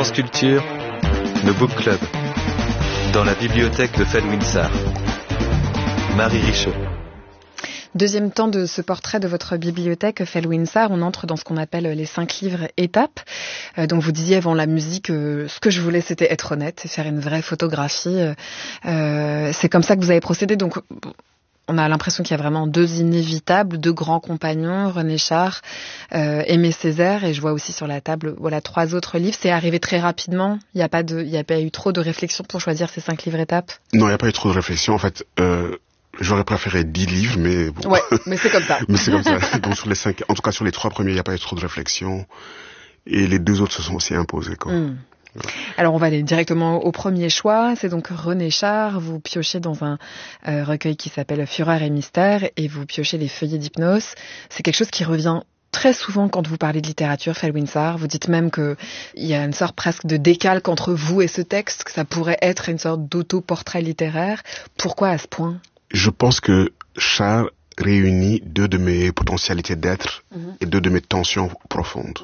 France Culture, le Book Club, dans la bibliothèque de Felwinsar. Marie Richaud. Deuxième temps de ce portrait de votre bibliothèque Felwinsar, on entre dans ce qu'on appelle les 5 livres étapes. Donc vous disiez avant la musique, ce que je voulais c'était être honnête et faire une vraie photographie. C'est comme ça que vous avez procédé. Donc on a l'impression qu'il y a vraiment 2 inévitables, 2 grands compagnons, René Char, Aimé Césaire, et je vois aussi sur la table 3 autres livres. C'est arrivé très rapidement. Il n'y a pas eu trop de réflexion pour choisir ces 5 livres étapes. Non, il n'y a pas eu trop de réflexion. En fait, j'aurais préféré 10 livres, mais bon. Ouais, mais c'est comme ça. Mais c'est comme ça. Donc sur les 5, en tout cas sur les 3 premiers, il n'y a pas eu trop de réflexion. Et les 2 autres se sont aussi imposés, quoi. Alors on va aller directement au premier choix, c'est donc René Char. Vous piochez dans un recueil qui s'appelle Fureur et mystère et vous piochez les feuillets d'hypnose. C'est quelque chose qui revient très souvent quand vous parlez de littérature, Felwinsar. Vous dites même qu'il y a une sorte presque de décalque entre vous et ce texte, que ça pourrait être une sorte d'auto-portrait littéraire. Pourquoi à ce point ? Je pense que Char réunit 2 de mes potentialités d'être et 2 de mes tensions profondes.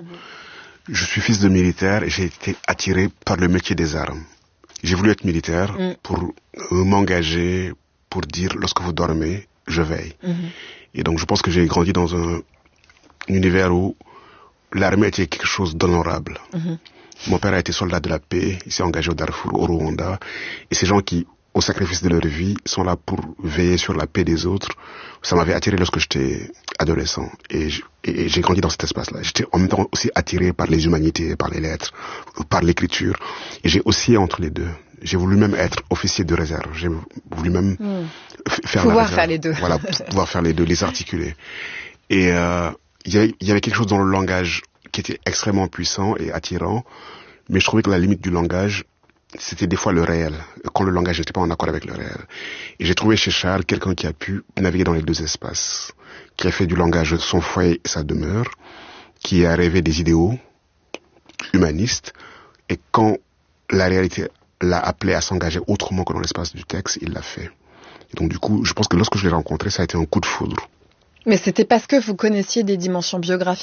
Je suis fils de militaire et j'ai été attiré par le métier des armes. J'ai voulu être militaire pour m'engager, pour dire lorsque vous dormez, je veille. Et donc je pense que j'ai grandi dans un univers où l'armée était quelque chose d'honorable. Mon père a été soldat de la paix, il s'est engagé au Darfour, au Rwanda, et ces gens qui, au sacrifice de leur vie, sont là pour veiller sur la paix des autres. Ça m'avait attiré lorsque j'étais adolescent. Et j'ai grandi dans cet espace-là. J'étais en même temps aussi attiré par les humanités, par les lettres, par l'écriture. Et j'ai oscillé entre les 2. J'ai voulu même être officier de réserve. J'ai voulu même faire la réserve. Faire les 2. Voilà, pouvoir faire les 2, les articuler. Et il y avait quelque chose dans le langage qui était extrêmement puissant et attirant. Mais je trouvais que la limite du langage, c'était des fois le réel, quand le langage n'était pas en accord avec le réel. Et j'ai trouvé chez Char quelqu'un qui a pu naviguer dans les 2 espaces, qui a fait du langage son foyer et sa demeure, qui a rêvé des idéaux humanistes, et quand la réalité l'a appelé à s'engager autrement que dans l'espace du texte, il l'a fait. Et donc du coup, je pense que lorsque je l'ai rencontré, ça a été un coup de foudre. Mais c'était parce que vous connaissiez des dimensions biographiques